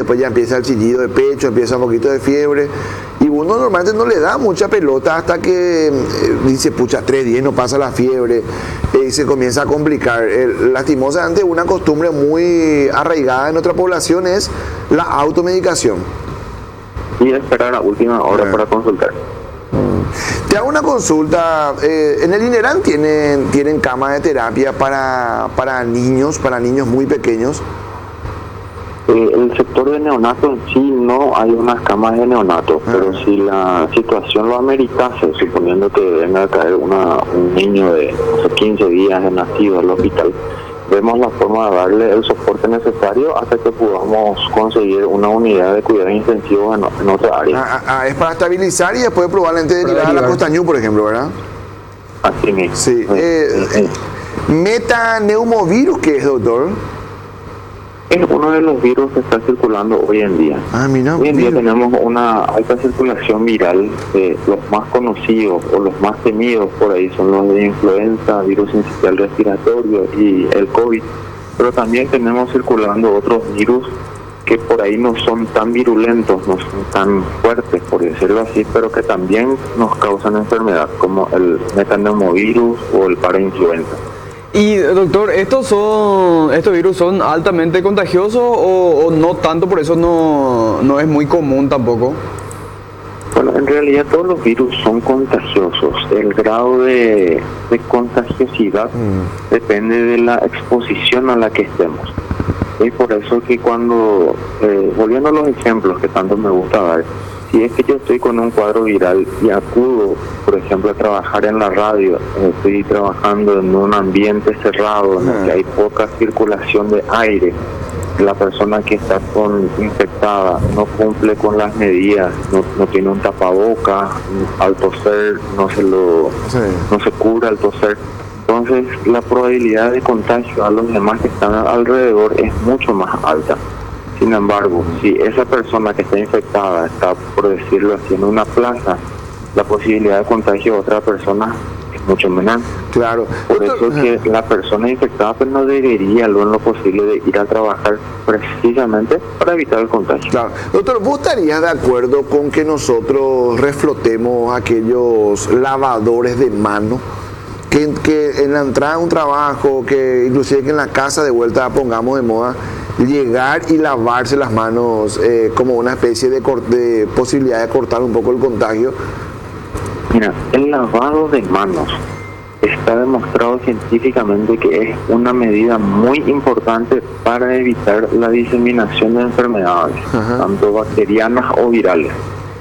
después ya empieza el chillido de pecho, empieza un poquito de fiebre. Y uno normalmente no le da mucha pelota hasta que dice, pucha, 3 días no pasa la fiebre, y se comienza a complicar. Lastimosamente, una costumbre muy arraigada en nuestra población es la automedicación. Y esperar a última hora para consultar. Te hago una consulta. En el INERAN tienen camas de terapia para niños muy pequeños. El sector de neonato en sí no hay unas camas de neonato, pero si la situación lo ameritase, suponiendo que venga a caer un niño de 15 días de nacido al hospital, vemos la forma de darle el soporte necesario hasta que podamos conseguir una unidad de cuidados intensivos en otra área. Es para estabilizar y después probablemente derivar a la Costañú, por ejemplo, ¿verdad? Así mismo. Sí. Metaneumovirus, ¿qué es, doctor? Es uno de los virus que está circulando hoy en día. Hoy en día tenemos una alta circulación viral. Los más conocidos o los más temidos por ahí son los de influenza, virus sincicial respiratorio y el COVID. Pero también tenemos circulando otros virus que por ahí no son tan virulentos, no son tan fuertes, por decirlo así, pero que también nos causan enfermedad, como el metaneumovirus o el parainfluenza. Y doctor, ¿estos virus son altamente contagiosos o no tanto, por eso no es muy común tampoco? Bueno, en realidad todos los virus son contagiosos. El grado de contagiosidad depende de la exposición a la que estemos. Y por eso que cuando, volviendo a los ejemplos que tanto me gusta dar, si es que yo estoy con un cuadro viral y acudo, por ejemplo, a trabajar en la radio, estoy trabajando en un ambiente cerrado en el que hay poca circulación de aire, la persona que está infectada no cumple con las medidas, no tiene un tapaboca, al toser no se cura al toser, entonces la probabilidad de contagio a los demás que están alrededor es mucho más alta. Sin embargo, si esa persona que está infectada está, por decirlo así, en una plaza, la posibilidad de contagio a otra persona es mucho menor. Claro. Por eso que la persona infectada pues no debería, lo en lo posible, de ir a trabajar precisamente para evitar el contagio. Claro. Doctor, ¿vos estarías de acuerdo con que nosotros reflotemos aquellos lavadores de mano? Que en la entrada de un trabajo, que inclusive que en la casa de vuelta pongamos de moda, llegar y lavarse las manos como una especie de posibilidad de cortar un poco el contagio. Mira, el lavado de manos está demostrado científicamente que es una medida muy importante para evitar la diseminación de enfermedades, tanto bacterianas o virales.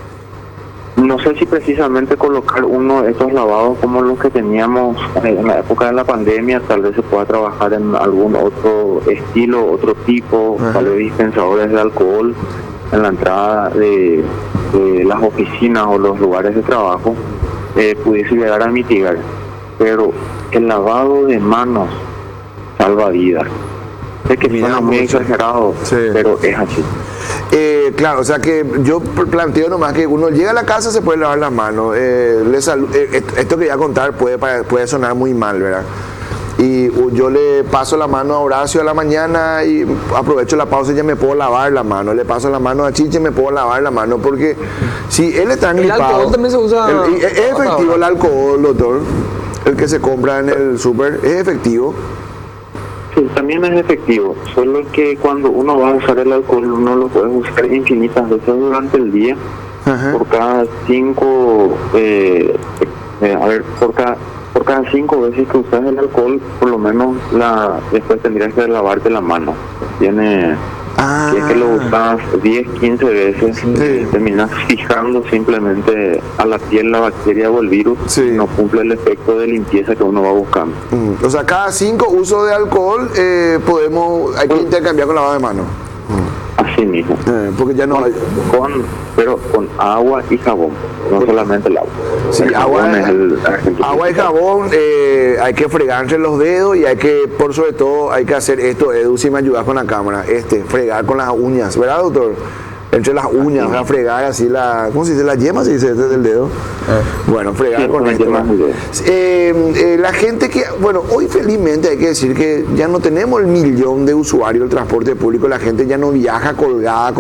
No sé si precisamente colocar uno de estos lavados como los que teníamos en la época de la pandemia, tal vez se pueda trabajar en algún otro estilo, otro tipo, tal vez dispensadores de alcohol en la entrada de las oficinas o los lugares de trabajo, pudiese llegar a mitigar. Pero el lavado de manos salva vidas. Sé que suena muy exagerado, pero es así. Claro, o sea que yo planteo nomás que uno llega a la casa, se puede lavar las manos. Esto que voy a contar puede sonar muy mal, ¿verdad? Y yo le paso la mano a Horacio a la mañana y aprovecho la pausa y ya me puedo lavar la mano. Le paso la mano a Chiche y me puedo lavar la mano, porque si él está gripado... ¿El alcohol también se usa? ¿Es efectivo el alcohol, doctor? El que se compra en el súper, ¿es efectivo? Sí, también es efectivo, solo que cuando uno va a usar el alcohol, uno lo puede usar infinitas veces durante el día. Por cada 5 por cada 5 veces que usas el alcohol, por lo menos después tendrías que lavarte la mano. Si es que lo usas 10, 15 veces, terminas fijando simplemente a la piel la bacteria o el virus, no cumple el efecto de limpieza que uno va buscando. O sea, cada 5 usos de alcohol hay que intercambiar con lavado de mano. Así mismo. Porque ya no hay... Pero con agua y jabón, no solamente el agua. Sí, agua y jabón, hay que fregarse los dedos y por sobre todo, hay que hacer esto, Edu, si me ayudas con la cámara, fregar con las uñas, ¿verdad, doctor? Entre las uñas, o sea, fregar así ¿cómo se dice? La yema, se dice, desde el dedo. Bueno, fregar con esto. La gente hoy felizmente hay que decir que ya no tenemos el 1.000.000 de usuarios del transporte público, la gente ya no viaja colgada